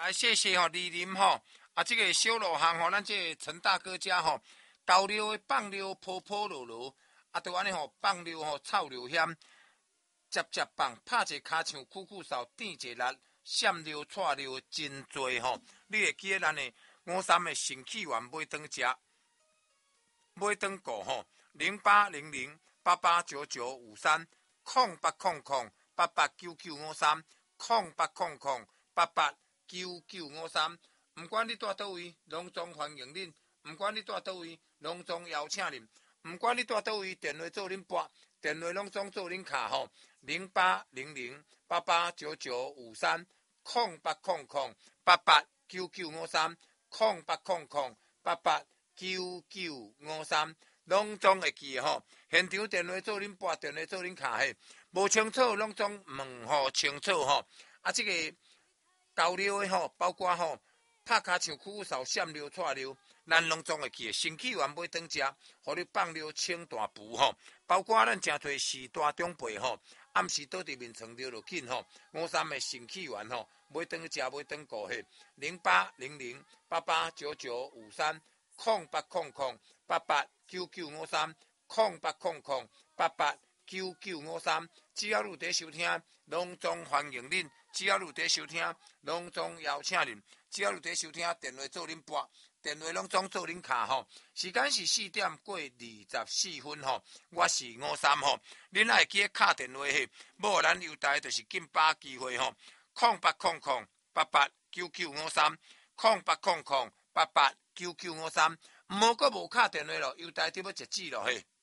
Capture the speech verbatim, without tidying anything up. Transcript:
啊，谢谢吼，莅临吼，啊，这个小路巷吼，咱这个陈大哥家吼，交流的放流坡坡路路，啊，都安尼吼，放流吼，臭流险，接接放，拍一骹墙，酷酷扫，垫一力，闪流错流真多吼。你会记得咱的五三的神气丸买顿食，买顿过吼，零八零零八八九九五三，空八空空八八九九五三，空八空空八八九九五三。唔管你住倒位，拢总欢迎恁；唔管你住倒位，拢总邀请恁；唔管你住倒位，电话做恁拨，电话拢总做恁卡吼。零八零零八八九九五三，空八空空八八九九五三，空八空空八八九九五三，拢总会记吼。现场电话做恁拨，电话做恁卡嘿，无清楚拢总问吼清楚吼。啊，这个交流的吼，包括吼。拍卡像苦扫闪流错流，咱拢总会记。神气丸买顿食，互你放流清大补吼。包括咱诚侪时大长辈吼，暗时倒伫面床流就紧吼。五三的神气丸吼，买顿食买顿过嘿。零八零零八八九九五三，空八空空八八九九五三，空八空空八八九九五三。只要你伫收听，拢总欢迎恁；只要你伫收听，拢总邀请恁。只要你伫收听，电话做恁拨，电话拢总做恁卡吼。时间是四点过二十四分吼，我是五三吼。恁爱记敲电话嘿，无咱优待就是紧把机会吼。空八空空八八九九五三，空八空空八八九九五三，毋好阁无敲电话咯，优待就要截止咯嘿。